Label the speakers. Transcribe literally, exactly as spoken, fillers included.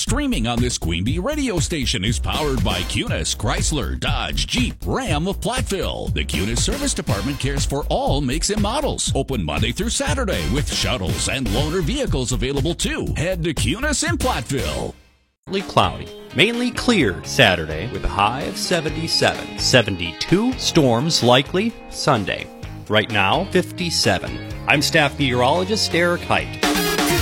Speaker 1: Streaming on this Queen Bee radio station is powered by Cunis, Chrysler, Dodge, Jeep, Ram of Platteville. The Cunis Service Department cares for all makes and models. Open Monday through Saturday with shuttles and loaner vehicles available too. Head to Cunis in Platteville.
Speaker 2: Cloudy. Mainly clear Saturday with a high of seventy-seven. seventy-two. Storms likely Sunday. Right now, fifty-seven. I'm staff meteorologist Eric Height.